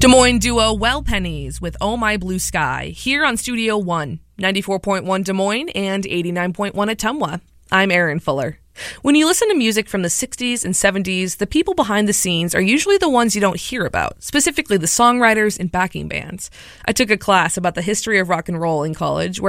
Des Moines duo Well Pennies with Oh My Blue Sky, here on Studio One, 94.1 Des Moines and 89.1 Ottumwa. I'm Erin Fuller. When you listen to music from the 60s and 70s, the people behind the scenes are usually the ones you don't hear about, specifically the songwriters and backing bands. I took a class about the history of rock and roll in college, where